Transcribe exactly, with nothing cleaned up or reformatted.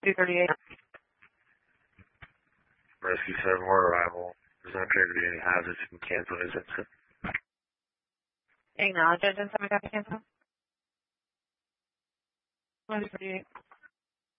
two thirty-eight. Rescue seven, we're arrival. There's not appear to be any hazards. You can cancel this incident. Acknowledge it. Does somebody have to cancel? one thirty-eight.